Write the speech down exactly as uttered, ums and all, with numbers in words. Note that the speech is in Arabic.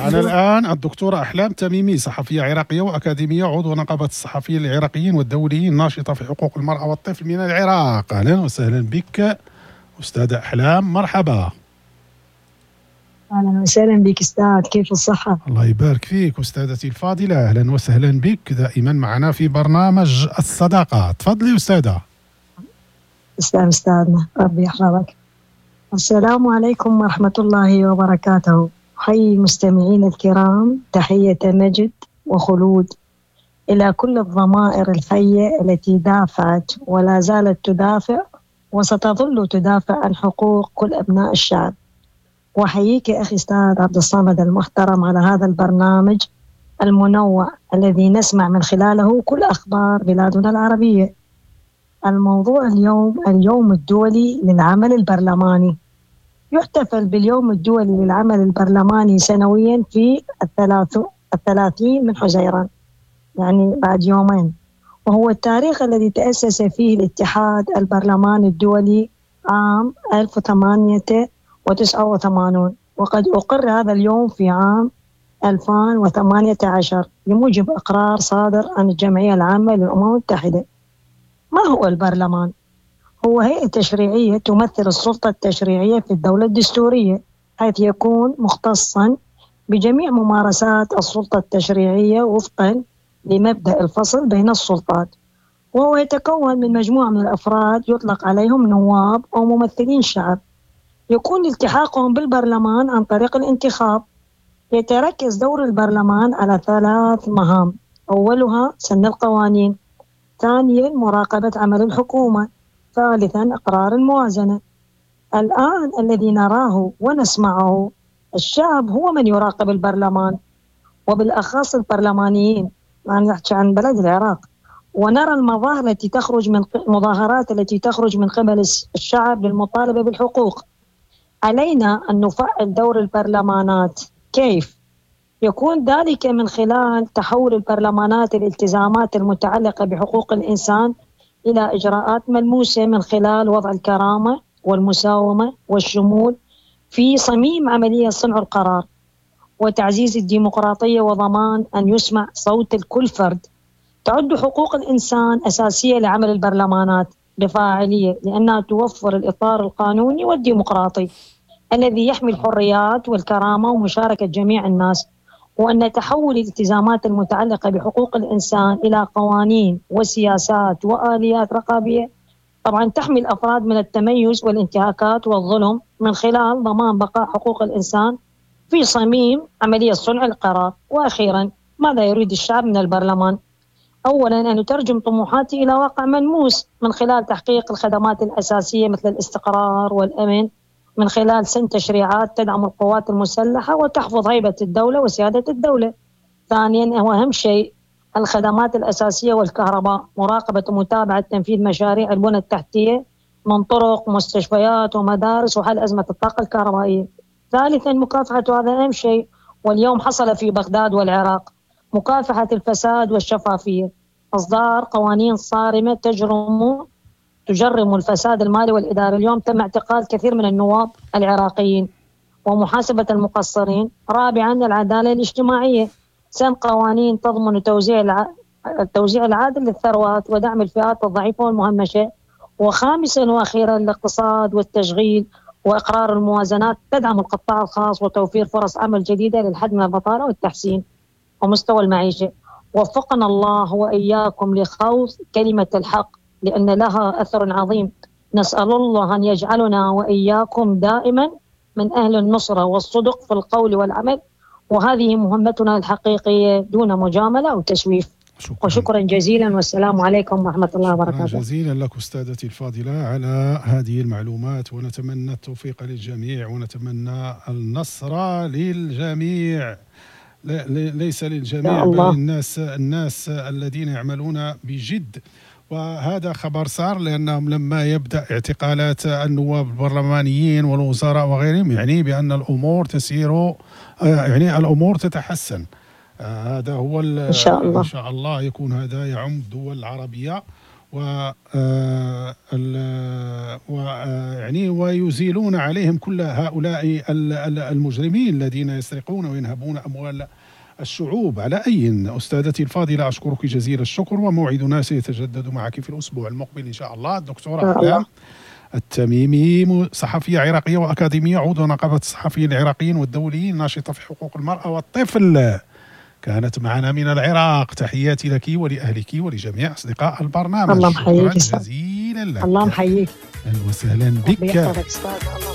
معنا الآن الدكتورة أحلام تميمي، صحفية عراقية وأكاديمية، عضو نقابة الصحفيين العراقيين والدوليين، ناشطة في حقوق المرأة والطفل من العراق. أهلا وسهلا بك أستاذة أحلام، مرحبا. أهلا وسهلا بك أستاذ، كيف الصحة؟ الله يبارك فيك أستاذتي الفاضلة، أهلا وسهلا بك دائما معنا في برنامج الصداقة. تفضلي أستاذة. أستاذ أستاذنا ربي يحفظك. السلام عليكم ورحمة الله وبركاته. حي مستمعين الكرام، تحية مجد وخلود إلى كل الضمائر الحية التي دافعت ولا زالت تدافع وستظل تدافع عن حقوق كل أبناء الشعب. وحييك أخي أستاذ عبد الصمد المحترم على هذا البرنامج المنوع الذي نسمع من خلاله كل أخبار بلادنا العربية. الموضوع اليوم اليوم الدولي للعمل البرلماني. يحتفل باليوم الدولي للعمل البرلماني سنويا في الثلاثين من حزيران، يعني بعد يومين، وهو التاريخ الذي تأسس فيه الاتحاد البرلماني الدولي عام ألف وثمانمئة وتسعة وثمانين، وقد أقر هذا اليوم في عام ألفين وثمانية عشر بموجب إقرار صادر عن الجمعية العامة للأمم المتحدة. ما هو البرلمان؟ هو هيئة تشريعية تمثل السلطة التشريعية في الدولة الدستورية، حيث يكون مختصا بجميع ممارسات السلطة التشريعية وفقا لمبدأ الفصل بين السلطات، وهو يتكون من مجموعة من الأفراد يطلق عليهم نواب أو ممثلين شعب، يكون التحاقهم بالبرلمان عن طريق الانتخاب. يتركز دور البرلمان على ثلاث مهام: أولها سن القوانين، ثانيا مراقبة عمل الحكومة، ثالثا إقرار الموازنة. الآن الذي نراه ونسمعه، الشعب هو من يراقب البرلمان، وبالأخص البرلمانيين، ما نحكي عن بلد العراق، ونرى المظاهر التي تخرج من مظاهرات التي تخرج من قبل الشعب للمطالبة بالحقوق. علينا أن نفعل دور البرلمانات. كيف؟ يكون ذلك من خلال تحول البرلمانات الالتزامات المتعلقة بحقوق الإنسان إلى إجراءات ملموسة، من خلال وضع الكرامة والمساومة والشمول في صميم عملية صنع القرار، وتعزيز الديمقراطية وضمان أن يسمع صوت الكل فرد. تعد حقوق الإنسان أساسية لعمل البرلمانات بفاعلية، لأنها توفر الإطار القانوني والديمقراطي الذي يحمي الحريات والكرامة ومشاركة جميع الناس، وأن تحول الالتزامات المتعلقة بحقوق الإنسان إلى قوانين وسياسات وآليات رقابية، طبعا تحمي الأفراد من التميز والانتهاكات والظلم، من خلال ضمان بقاء حقوق الإنسان في صميم عملية صنع القرار. وأخيرا، ماذا يريد الشعب من البرلمان؟ أولا، أن يترجم طموحاته إلى واقع ملموس من خلال تحقيق الخدمات الأساسية مثل الاستقرار والأمن، من خلال سن تشريعات تدعم القوات المسلحة وتحفظ هيبة الدولة وسيادة الدولة. ثانيا، وأهم شيء، الخدمات الأساسية والكهرباء، مراقبة ومتابعة تنفيذ مشاريع البنى التحتية من طرق ومستشفيات ومدارس، وحل أزمة الطاقة الكهربائية. ثالثا، مكافحة، وهذا أهم شيء واليوم حصل في بغداد والعراق، مكافحة الفساد والشفافية، إصدار قوانين صارمة تجرم تجرم الفساد المالي والإداري. اليوم تم اعتقال كثير من النواب العراقيين ومحاسبة المقصرين. رابعا، العدالة الاجتماعية، سن قوانين تضمن توزيع الع... التوزيع العادل للثروات ودعم الفئات الضعيفة والمهمشة. وخامسا وأخيرا، الاقتصاد والتشغيل وإقرار الموازنات تدعم القطاع الخاص وتوفير فرص عمل جديدة للحد من البطالة والتحسين ومستوى المعيشة. وفقنا الله وإياكم لخوض كلمة الحق، لأن لها أثر عظيم. نسأل الله أن يجعلنا وإياكم دائما من أهل النصرة والصدق في القول والعمل، وهذه مهمتنا الحقيقية دون مجاملة أو تسويف. شكرا. وشكرا جزيلا، والسلام عليكم ورحمة الله وبركاته. شكرا جزيلا لك أستاذتي الفاضلة على هذه المعلومات، ونتمنى التوفيق للجميع، ونتمنى النصر للجميع، ليس للجميع بل الناس الناس الذين يعملون بجد. وهذا خبر صار، لأنهم لما يبدأ اعتقالات النواب البرلمانيين والوزراء وغيرهم، يعني بأن الأمور تسير، يعني الأمور تتحسن. هذا هو إن شاء الله. إن شاء الله يكون هذا يعم الدول العربية و ويعني ويزيلون عليهم كل هؤلاء المجرمين الذين يسرقون وينهبون أموال الشعوب. على أي أستاذتي الفاضلة، أشكرك جزيل الشكر، وموعدنا سيتجدد معك في الأسبوع المقبل إن شاء الله. الدكتورة أحلام التميمي، صحفية عراقية وأكاديمية، عضو نقابة الصحفيين العراقيين والدوليين، ناشطة في حقوق المرأة والطفل، كانت معنا من العراق. تحياتي لك ولأهلك ولجميع أصدقاء البرنامج. الله محييك جزيلا لك. الله محييك. أهلا وسهلا بك.